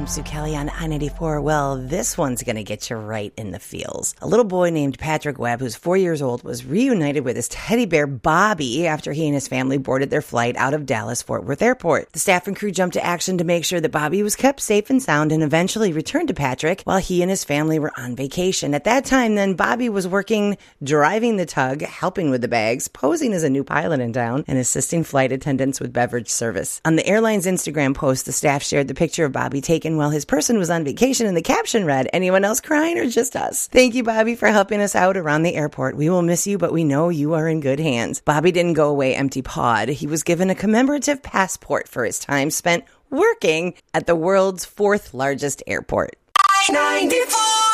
Sue Kelly on I-94. Well, this one's going to get you right in the feels. A little boy named Patrick Webb, who's 4 years old, was reunited with his teddy bear Bobby after he and his family boarded their flight out of Dallas-Fort Worth Airport. The staff and crew jumped to action to make sure that Bobby was kept safe and sound and eventually returned to Patrick while he and his family were on vacation. At that time, then, Bobby was working, driving the tug, helping with the bags, posing as a new pilot in town, and assisting flight attendants with beverage service. On the airline's Instagram post, the staff shared the picture of Bobby taken while his person was on vacation, and the caption read, "Anyone else crying or just us?" Thank you, Bobby, for helping us out around the airport. We will miss you, but we know you are in good hands. Bobby didn't go away empty-pawed. He was given a commemorative passport for his time spent working at the world's fourth largest airport. I-94!